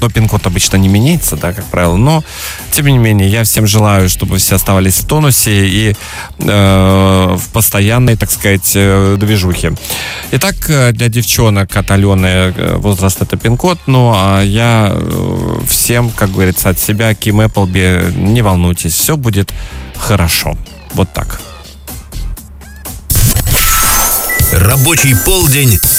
но пин-код обычно не меняется, да, как правило. Но, тем не менее, я всем желаю, чтобы все оставались в тонусе и в постоянной, так сказать, движухе. Итак, для девчонок от Алены возраст — это пин-код. Ну, а я всем, как говорится, от себя, Ким Эпплби, не волнуйтесь, все будет хорошо. Вот так. Рабочий полдень